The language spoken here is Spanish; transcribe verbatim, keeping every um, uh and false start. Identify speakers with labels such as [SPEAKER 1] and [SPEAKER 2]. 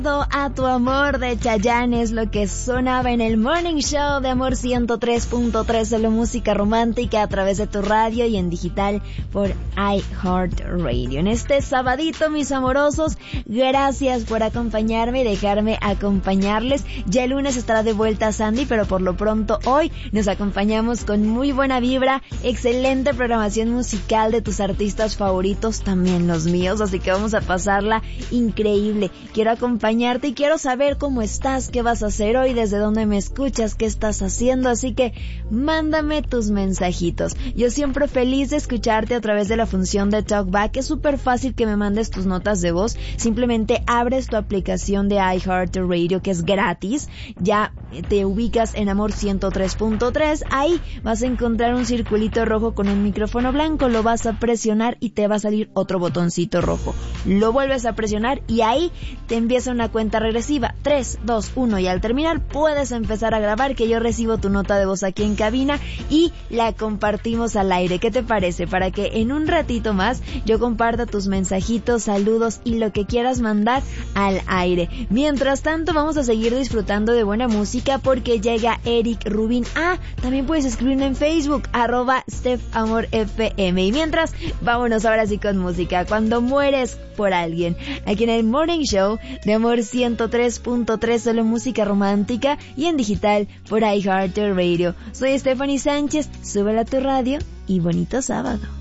[SPEAKER 1] A tu amor de Chayanne es lo que sonaba en el Morning Show de Amor ciento tres punto tres, solo música romántica a través de tu radio y en digital por iHeartRadio. En este sabadito, mis amorosos, gracias por acompañarme y dejarme acompañarles. Ya el lunes estará de vuelta Sandy, pero por lo pronto hoy nos acompañamos con muy buena vibra, excelente programación musical de tus artistas favoritos, también los míos, así que vamos a pasarla increíble. Quiero acompañar y quiero saber cómo estás, qué vas a hacer hoy, desde dónde me escuchas, qué estás haciendo, así que mándame tus mensajitos. Yo siempre feliz de escucharte a través de la función de Talkback. Es súper fácil que me mandes tus notas de voz, simplemente abres tu aplicación de iHeartRadio, que es gratis, ya te ubicas en Amor ciento tres punto tres, ahí vas a encontrar un circulito rojo con un micrófono blanco, lo vas a presionar y te va a salir otro botoncito rojo, lo vuelves a presionar y ahí te empieza una cuenta regresiva, tres, dos, uno, y al terminar puedes empezar a grabar, que yo recibo tu nota de voz aquí en cabina y la compartimos al aire. ¿Qué te parece? Para que en un ratito más yo comparta tus mensajitos, saludos y lo que quieras mandar al aire. Mientras tanto, vamos a seguir disfrutando de buena música porque llega Eric Rubin. Ah, también puedes escribirme en Facebook, arroba StephAmorFM. Y mientras, vámonos ahora sí con música. Cuando mueres por alguien, aquí en el Morning Show de Amor ciento tres punto tres, solo música romántica y en digital por iHeartRadio. Soy Stephanie Sánchez, súbela a tu radio y bonito sábado.